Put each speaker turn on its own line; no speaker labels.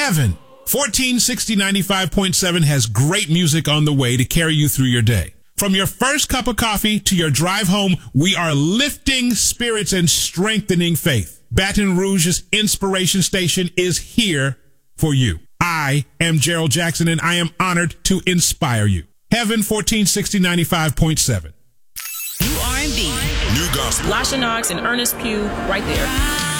Heaven 1460-95.7 has great music on the way to carry you through your day. From your first cup of coffee to your drive home, we are lifting spirits and strengthening faith. Baton Rouge's Inspiration Station is here for you. I am Gerald Jackson, and I am honored to inspire you. Heaven 1460-95.7.
New R&B.
New gospel.
Lasha Knox and Ernest Pugh right there.